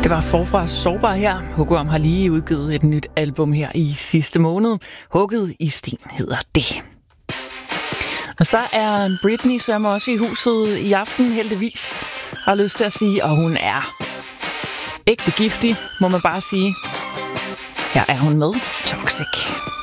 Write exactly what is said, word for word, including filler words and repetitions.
Det var Forfra Sårbar her. H G M har lige udgivet et nyt album her i sidste måned. Hugget i sten hedder det. Og så er Britney sørme også i huset i aften, heldigvis. Har lyst til at sige, og hun er ægte giftig, må man bare sige. Her er hun med Toxic.